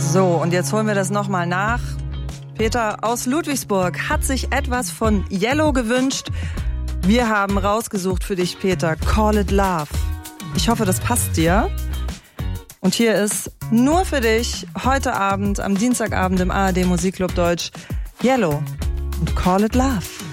So, und jetzt holen wir das nochmal nach. Peter aus Ludwigsburg hat sich etwas von Yellow gewünscht. Wir haben rausgesucht für dich, Peter, Call It Love. Ich hoffe, das passt dir. Und hier ist nur für dich heute Abend, am Dienstagabend im ARD Musikclub Deutsch, Yellow und Call It Love.